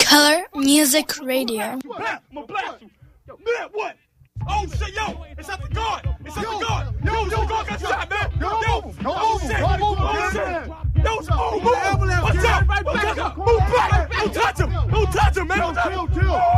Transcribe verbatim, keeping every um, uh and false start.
Color Music Radio. I'm gonna blast you. Man, what? Oh shit, yo! It's at the guard! It's at the guard! Yo, yo, yo, guard got shot, man! Yo, yo! Oh shit! Oh shit! Yo, oh, move! Watch out! Watch out! Move back! Don't touch him! Don't touch him, man! Don't touch him!